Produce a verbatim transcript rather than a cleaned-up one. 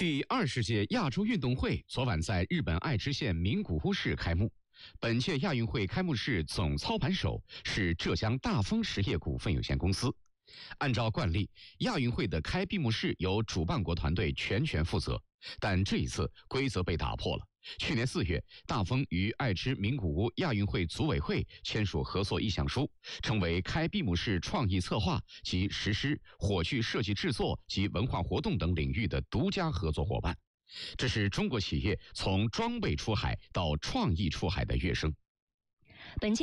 第二十届亚洲运动会昨晚在日本爱知县名古屋市开幕。本届亚运会开幕式总操盘手是浙江大丰实业股份有限公司。按照惯例，亚运会的开闭幕式由主办国团队全权负责，但这一次规则被打破了。去年四月，大丰与爱知名古屋亚运会组委会签署合作意向书，成为开闭幕式创意策划及实施、火炬设计制作及文化活动等领域的独家合作伙伴。这是中国企业从装备出海到创意出海的跃升。 本届